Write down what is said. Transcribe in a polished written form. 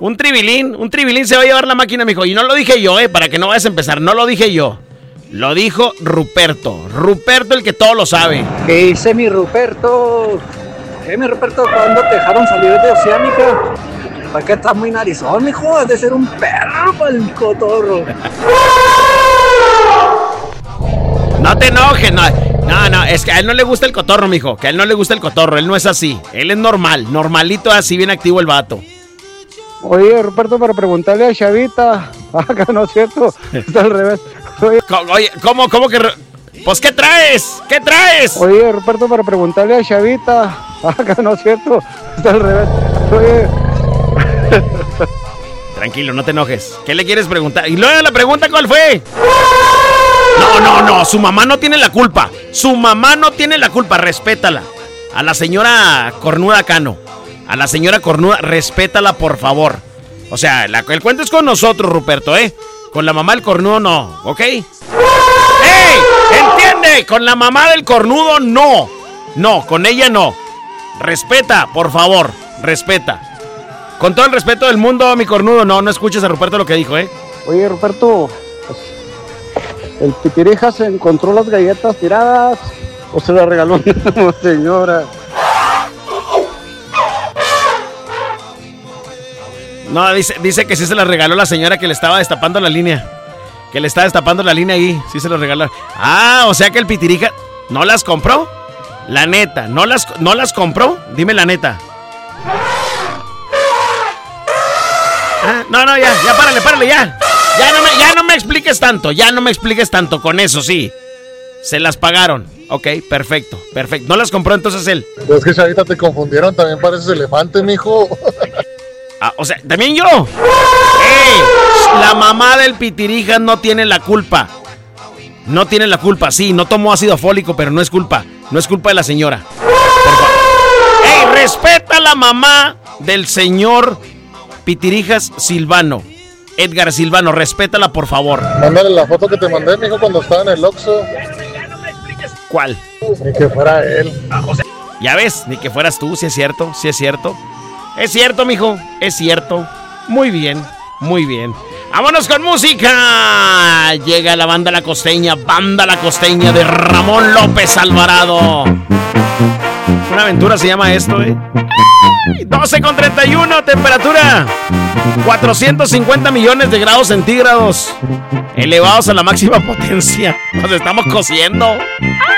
Un tribilín se va a llevar la máquina, mijo. Y no lo dije yo, para que no vayas a empezar. No lo dije yo. Lo dijo Ruperto. Ruperto, el que todo lo sabe. ¿Qué dice mi Ruperto? Mi Ruperto, ¿cuándo te dejaron salir de Oceánica? ¿Para qué estás muy narizón, mijo? Has de ser un perro para el cotorro. No te enojes, no, es que a él no le gusta el cotorro, mijo. Que a él no le gusta el cotorro, él no es así. Él es normal, normalito, así bien activo el vato. Oye, Ruperto, para preguntarle a Chavita. Acá no es cierto, está al revés. Oye, ¿cómo que? Pues, ¿qué traes? ¿Qué traes? Oye, Ruperto, para preguntarle a Chavita. Acá no es cierto, está al revés. Oye. Tranquilo, no te enojes. ¿Qué le quieres preguntar? Y luego la pregunta, ¿cuál fue? No, su mamá no tiene la culpa. Su mamá no tiene la culpa, respétala. A la señora cornuda Cano. A la señora cornuda, respétala, por favor. O sea, el cuento es con nosotros, Ruperto, Con la mamá del cornudo no, ¿ok? ¡Ey! ¿Entiende? Con la mamá del cornudo no. No, con ella no. Respeta, por favor, respeta. Con todo el respeto del mundo, mi cornudo, no escuches a Ruperto lo que dijo, Oye, Ruperto, pues, el Pitirijas encontró las galletas tiradas o se las regaló una señora. No, dice que sí se las regaló la señora que le estaba destapando la línea. Que le estaba destapando la línea ahí, sí se las regaló. Ah, o sea que el Pitirija no las compró. La neta, ¿no las compró? Dime la neta. No, ya, párale, ya. Ya no me expliques tanto, con eso, sí. Se las pagaron. Ok, perfecto. ¿No las compró entonces él? Es que Chavita, te confundieron, también pareces elefante, mijo. O sea, ¿también yo? ¡Ey! La mamá del Pitirijas no tiene la culpa. No tiene la culpa, sí, no tomó ácido fólico, pero no es culpa. No es culpa de la señora. Por favor. ¡Ey! Respeta a la mamá del señor Pitirijas Silvano. Edgar Silvano, respétala, por favor. Mándale la foto que te mandé, mijo, cuando estaba en el Oxxo. ¿Cuál? Ni que fuera él. Ya ves, ni que fueras tú, sí es cierto. Es cierto, mijo, es cierto. Muy bien. ¡Vámonos con música! Llega la Banda La Costeña de Ramón López Alvarado. Una aventura se llama esto, 12:31, temperatura 450 millones de grados centígrados, elevados a la máxima potencia. Nos estamos cociendo.